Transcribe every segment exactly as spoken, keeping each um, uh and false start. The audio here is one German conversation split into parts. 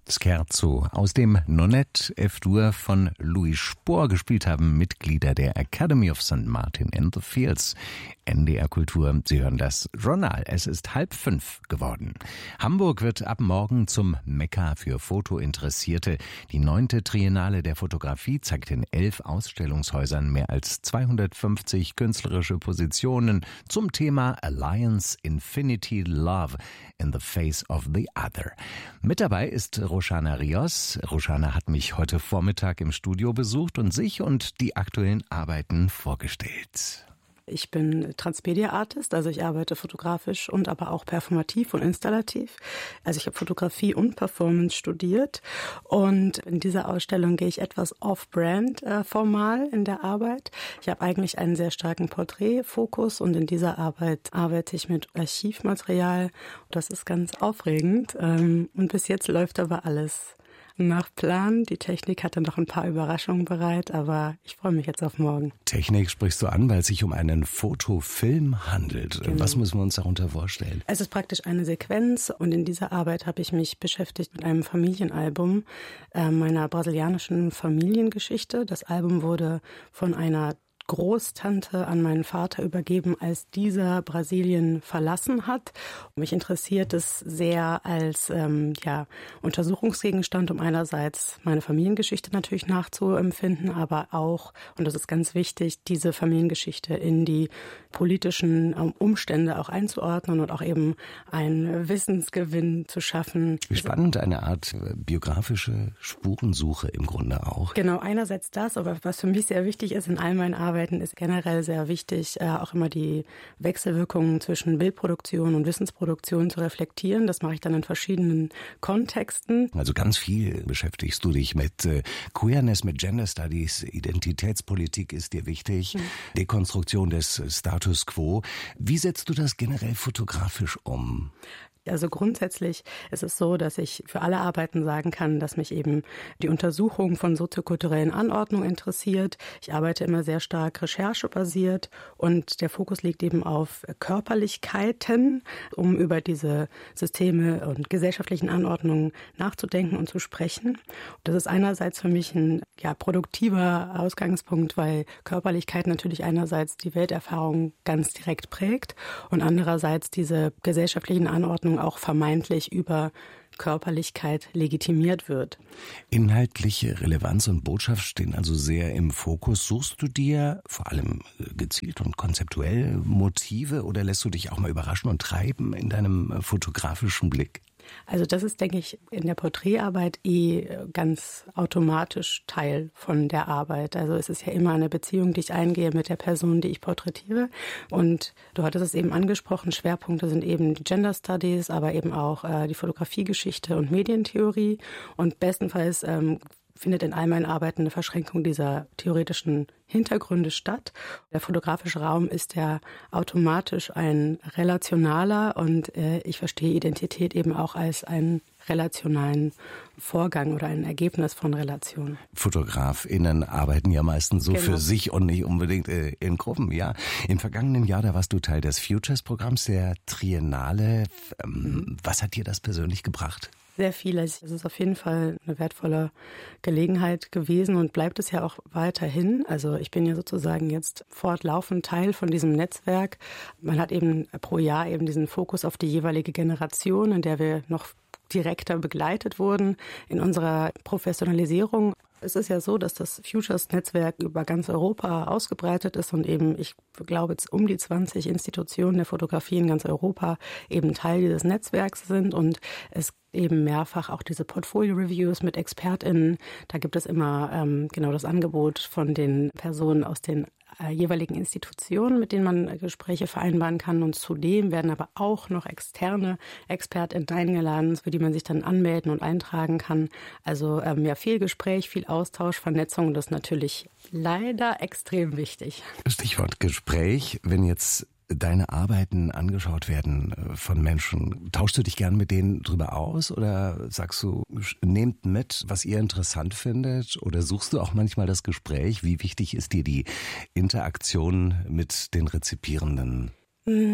Scherzo aus dem Nonette F-Dur von Louis Spohr. Gespielt haben Mitglieder der Academy of Saint Martin in the Fields. N D R Kultur, Sie hören das Journal. Es ist halb fünf geworden. Hamburg wird ab morgen zum Mekka für Fotointeressierte. Die neunte Triennale der Fotografie zeigt in elf Ausstellungshäusern mehr als zweihundertfünfzig künstlerische Positionen zum Thema Alliance, Infinity, Love in the Face of the Other. Mit dabei ist Roshana Rios. Roshana hat mich heute Vormittag im Studio besucht und sich und die aktuellen Arbeiten vorgestellt. Ich bin Transmedia-Artist, also ich arbeite fotografisch und aber auch performativ und installativ. Also ich habe Fotografie und Performance studiert und in dieser Ausstellung gehe ich etwas off-brand äh, formal in der Arbeit. Ich habe eigentlich einen sehr starken Porträtfokus und in dieser Arbeit arbeite ich mit Archivmaterial. Das ist ganz aufregend ähm, und bis jetzt läuft aber alles nach Plan. Die Technik hatte noch ein paar Überraschungen bereit, aber ich freue mich jetzt auf morgen. Technik sprichst du an, weil es sich um einen Fotofilm handelt. Genau. Was müssen wir uns darunter vorstellen? Es ist praktisch eine Sequenz und in dieser Arbeit habe ich mich beschäftigt mit einem Familienalbum äh, meiner brasilianischen Familiengeschichte. Das Album wurde von einer Großtante an meinen Vater übergeben, als dieser Brasilien verlassen hat. Mich interessiert es sehr als ähm, ja, Untersuchungsgegenstand, um einerseits meine Familiengeschichte natürlich nachzuempfinden, aber auch, und das ist ganz wichtig, diese Familiengeschichte in die politischen ähm, Umstände auch einzuordnen und auch eben einen Wissensgewinn zu schaffen. Wie spannend, eine Art biografische Spurensuche im Grunde auch. Genau, einerseits das, aber was für mich sehr wichtig ist in all meinen Arbeiten, ist generell sehr wichtig, auch immer die Wechselwirkungen zwischen Bildproduktion und Wissensproduktion zu reflektieren. Das mache ich dann in verschiedenen Kontexten. Also ganz viel beschäftigst du dich mit äh, Queerness, mit Gender Studies, Identitätspolitik ist dir wichtig, mhm. Dekonstruktion des Status Quo. Wie setzt du das generell fotografisch um? Also grundsätzlich ist es so, dass ich für alle Arbeiten sagen kann, dass mich eben die Untersuchung von soziokulturellen Anordnungen interessiert. Ich arbeite immer sehr stark recherchebasiert und der Fokus liegt eben auf Körperlichkeiten, um über diese Systeme und gesellschaftlichen Anordnungen nachzudenken und zu sprechen. Das ist einerseits für mich ein ja, produktiver Ausgangspunkt, weil Körperlichkeit natürlich einerseits die Welterfahrung ganz direkt prägt und andererseits diese gesellschaftlichen Anordnungen auch vermeintlich über Körperlichkeit legitimiert wird. Inhaltliche Relevanz und Botschaft stehen also sehr im Fokus. Suchst du dir vor allem gezielt und konzeptuell Motive oder lässt du dich auch mal überraschen und treiben in deinem fotografischen Blick? Also das ist, denke ich, in der Porträtarbeit eh ganz automatisch Teil von der Arbeit. Also es ist ja immer eine Beziehung, die ich eingehe mit der Person, die ich porträtiere. Und du hattest es eben angesprochen, Schwerpunkte sind eben die Gender Studies, aber eben auch äh, die Fotografiegeschichte und Medientheorie. Und bestenfalls ähm, findet in all meinen Arbeiten eine Verschränkung dieser theoretischen Hintergründe statt. Der fotografische Raum ist ja automatisch ein relationaler und äh, ich verstehe Identität eben auch als einen relationalen Vorgang oder ein Ergebnis von Relationen. FotografInnen arbeiten ja meistens so genau. für sich und nicht unbedingt äh, in Gruppen. Ja, im vergangenen Jahr, da warst du Teil des Futures-Programms der Triennale. Ähm, mhm. Was hat dir das persönlich gebracht? Sehr viel. Es ist auf jeden Fall eine wertvolle Gelegenheit gewesen und bleibt es ja auch weiterhin. Also ich bin ja sozusagen jetzt fortlaufend Teil von diesem Netzwerk. Man hat eben pro Jahr eben diesen Fokus auf die jeweilige Generation, in der wir noch direkter begleitet wurden in unserer Professionalisierung. Es ist ja so, dass das Futures-Netzwerk über ganz Europa ausgebreitet ist und eben, ich glaube, jetzt um die zwanzig Institutionen der Fotografie in ganz Europa eben Teil dieses Netzwerks sind und es eben mehrfach auch diese Portfolio-Reviews mit ExpertInnen. Da gibt es immer ähm, genau das Angebot von den Personen aus den äh, jeweiligen Institutionen, mit denen man äh, Gespräche vereinbaren kann. Und zudem werden aber auch noch externe ExpertInnen eingeladen, für die man sich dann anmelden und eintragen kann. Also ähm, ja, viel Gespräch, viel Austausch, Vernetzung, das ist natürlich leider extrem wichtig. Stichwort Gespräch, wenn jetzt deine Arbeiten angeschaut werden von Menschen, tauschst du dich gern mit denen drüber aus oder sagst du, nehmt mit, was ihr interessant findet oder suchst du auch manchmal das Gespräch? Wie wichtig ist dir die Interaktion mit den Rezipierenden?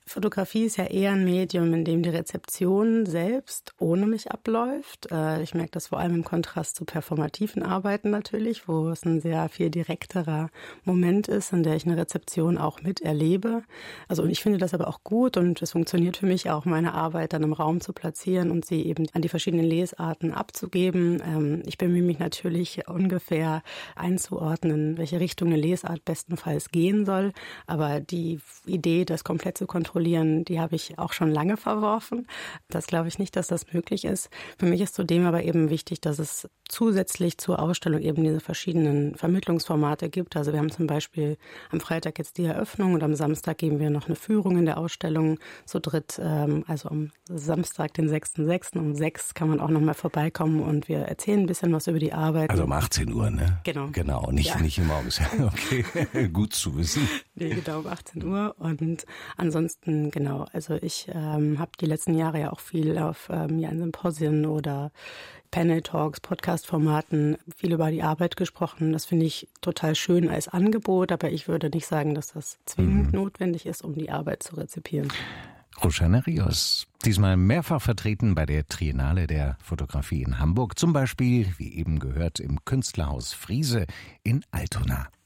Fotografie ist ja eher ein Medium, in dem die Rezeption selbst ohne mich abläuft. Ich merke das vor allem im Kontrast zu performativen Arbeiten natürlich, wo es ein sehr viel direkterer Moment ist, in der ich eine Rezeption auch miterlebe. Also und ich finde das aber auch gut und es funktioniert für mich auch, meine Arbeit dann im Raum zu platzieren und sie eben an die verschiedenen Lesarten abzugeben. Ich bemühe mich natürlich ungefähr einzuordnen, in welche Richtung eine Lesart bestenfalls gehen soll. Aber die Idee, das komplett zu kontrollieren, die habe ich auch schon lange verworfen. Das glaube ich nicht, dass das möglich ist. Für mich ist zudem aber eben wichtig, dass es zusätzlich zur Ausstellung eben diese verschiedenen Vermittlungsformate gibt. Also wir haben zum Beispiel am Freitag jetzt die Eröffnung und am Samstag geben wir noch eine Führung in der Ausstellung zu dritt. Also am Samstag, den sechsten sechsten um sechs kann man auch noch mal vorbeikommen und wir erzählen ein bisschen was über die Arbeit. Also um achtzehn Uhr, ne? Genau. Genau, nicht, ja. nicht morgens. Okay, gut zu wissen. Nee, genau, um achtzehn Uhr. Und ansonsten, genau, also ich ähm, habe die letzten Jahre ja auch viel auf ähm, ja, in Symposien oder Panel-Talks, Podcast-Formaten viel über die Arbeit gesprochen. Das finde ich total schön als Angebot, aber ich würde nicht sagen, dass das zwingend mhm. notwendig ist, um die Arbeit zu rezipieren. Roxana Rios, diesmal mehrfach vertreten bei der Triennale der Fotografie in Hamburg, zum Beispiel, wie eben gehört, im Künstlerhaus Friese in Altona.